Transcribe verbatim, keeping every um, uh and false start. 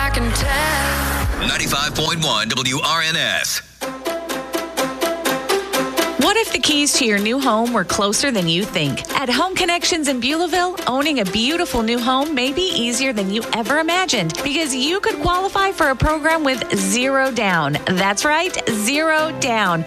I can tell. ninety-five point one W R N S. What if the keys to your new home were closer than you think? At Home Connections in Beulahville, owning a beautiful new home may be easier than you ever imagined because you could qualify for a program with zero down. That's right, zero down.